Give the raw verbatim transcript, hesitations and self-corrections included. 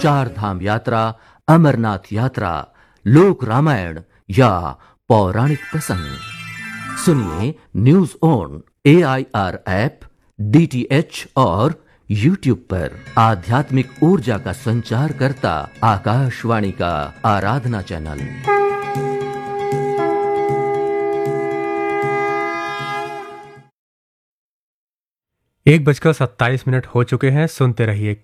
चार धाम यात्रा, अमरनाथ यात्रा, लोक रामायण या पौराणिक प्रसंग सुनिए news on A I R app, D T H और यूट्यूब पर। आध्यात्मिक ऊर्जा का संचार करता आकाशवाणी का आराधना चैनल। एक बजकर सत्ताईस मिनट हो चुके हैं। सुनते रहिए